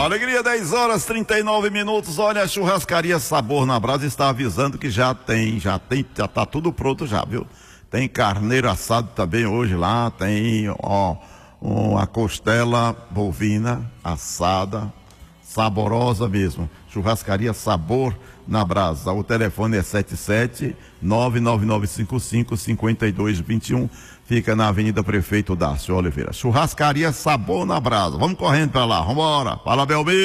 Alegria, 10 horas 39 minutos. Olha, a churrascaria Sabor na Brasa está avisando que já tá tudo pronto já, viu? Tem carneiro assado também hoje lá, tem, a costela bovina assada, saborosa mesmo. Churrascaria Sabor na Brasa. O telefone é 77-99955-5221. Fica na Avenida Prefeito Dácio Oliveira. Churrascaria Sabor na Brasa. Vamos correndo pra lá. Vambora. Fala, Belmiro.